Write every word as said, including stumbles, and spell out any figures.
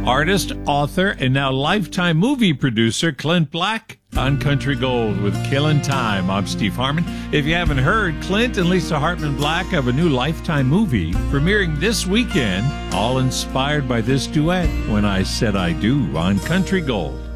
Artist, author, and now lifetime movie producer Clint Black on Country Gold with Killin' Time. I'm Steve Harmon. If you haven't heard, Clint and Lisa Hartman Black have a new Lifetime movie premiering this weekend, all inspired by this duet, When I Said I Do, on Country Gold.